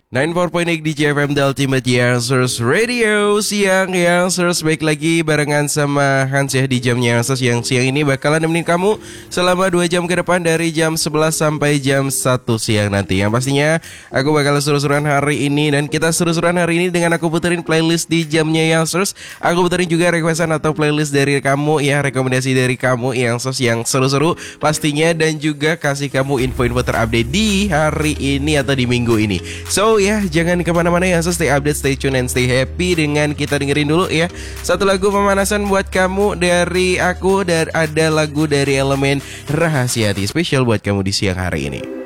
94.8 di JFM The Ultimate Youngsters Radio. Siang Youngsters, baik lagi barengan sama Hans ya di jamnya Youngsters yang siang ini bakalan nemenin kamu selama 2 jam ke depan dari jam 11 sampai jam 1 siang nanti. Yang pastinya aku bakal seru-seruan hari ini, dan kita seru-seruan hari ini dengan aku puterin playlist di jamnya Youngsters. Aku puterin juga requestan atau playlist dari kamu ya, rekomendasi dari kamu Youngsters yang seru-seru pastinya, dan juga kasih kamu info-info terupdate di hari ini atau di minggu ini. So ya, jangan kemana-mana ya, so stay update, stay tune, and stay happy dengan kita dengerin dulu ya. Satu lagu pemanasan buat kamu dari aku, dan ada lagu dari Elemen Rahasia Hati spesial buat kamu di siang hari ini.